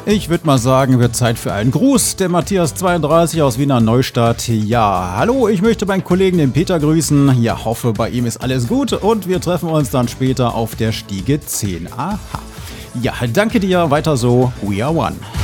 Ich würde mal sagen, wird Zeit für einen Gruß. Der Matthias32 aus Wiener Neustadt. Ja, hallo, ich möchte meinen Kollegen, den Peter, grüßen. Ja, hoffe, bei ihm ist alles gut und wir treffen uns dann später auf der Stiege 10. Aha. Ja, danke dir, weiter so. We are one.